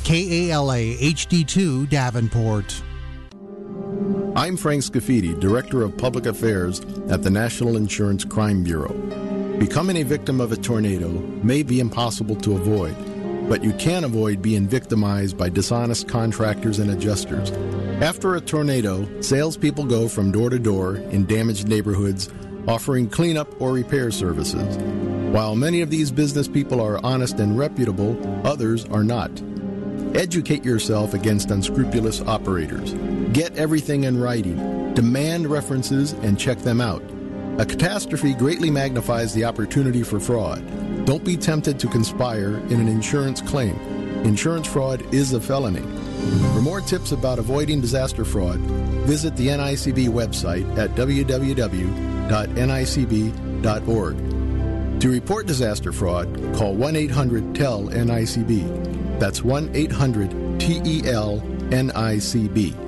KALA HD2 Davenport. I'm Frank Scafidi, Director of Public Affairs at the National Insurance Crime Bureau. Becoming a victim of a tornado may be impossible to avoid, but you can avoid being victimized by dishonest contractors and adjusters. After a tornado, salespeople go from door to door in damaged neighborhoods, offering cleanup or repair services. While many of these business people are honest and reputable, others are not. Educate yourself against unscrupulous operators. Get everything in writing. Demand references and check them out. A catastrophe greatly magnifies the opportunity for fraud. Don't be tempted to conspire in an insurance claim. Insurance fraud is a felony. For more tips about avoiding disaster fraud, visit the NICB website at www.nicb.org. To report disaster fraud, call 1-800-TEL-NICB. That's 1-800-TEL-NICB.